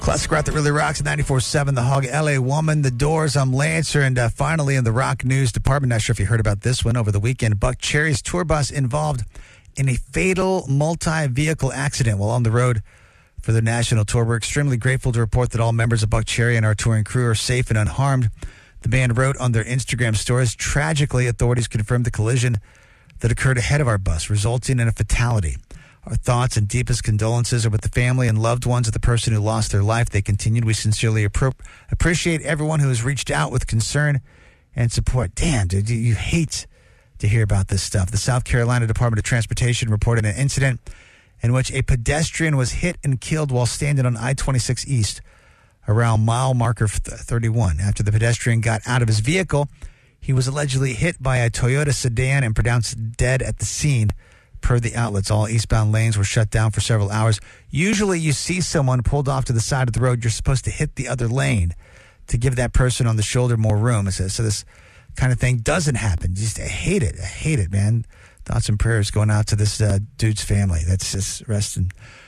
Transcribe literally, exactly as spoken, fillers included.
Classic rock that really rocks at ninety-four point seven The Hog, L A Woman, The Doors, I'm Lancer, and uh, finally in the rock news department, not sure if you heard about this one over the weekend, Buckcherry's tour bus involved in a fatal multi-vehicle accident while on the road for their national tour. We're extremely grateful to report that all members of Buckcherry and our touring crew are safe and unharmed. The band wrote on their Instagram stories, tragically, authorities confirmed the collision that occurred ahead of our bus, resulting in a fatality. Our thoughts and deepest condolences are with the family and loved ones of the person who lost their life. They continued. We sincerely appro- appreciate everyone who has reached out with concern and support. Damn, dude, you hate to hear about this stuff. The South Carolina Department of Transportation reported an incident in which a pedestrian was hit and killed while standing on I twenty-six East around mile marker thirty-one. After the pedestrian got out of his vehicle, he was allegedly hit by a Toyota sedan and pronounced dead at the scene. Per the outlets, all eastbound lanes were shut down for several hours. Usually you see someone pulled off to the side of the road, you're supposed to hit the other lane to give that person on the shoulder more room. So, so this kind of thing doesn't happen. Just I hate it. I hate it, man. Thoughts and prayers going out to this uh, dude's family. That's just rest in